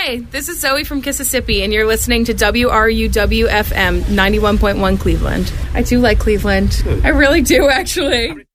Hi, this is Zoe from Mississippi, and you're listening to WRUW-FM 91.1 Cleveland. I do like Cleveland. I really do, actually.